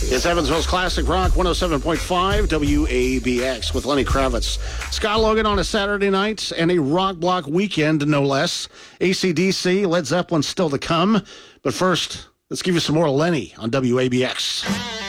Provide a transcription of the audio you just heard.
It's Evansville's Classic Rock 107.5 WABX with Lenny Kravitz. Scott Logan on a Saturday night and a rock block weekend, no less. AC/DC, Led Zeppelin still to come. But first, let's give you some more Lenny on WABX.